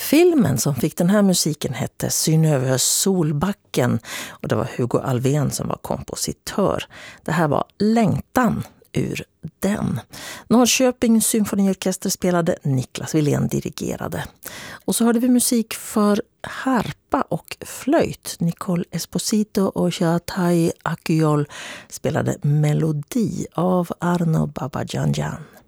Filmen som fick den här musiken hette Syn över Solbacken och det var Hugo Alfvén som var kompositör. Det här var Längtan ur den. Norrköping symfoniorkester spelade, Niklas Wilén dirigerade. Och så hörde vi musik för harpa och flöjt. Nicole Esposito och Chatai Akuyol spelade Melodi av Arno Babajanjan.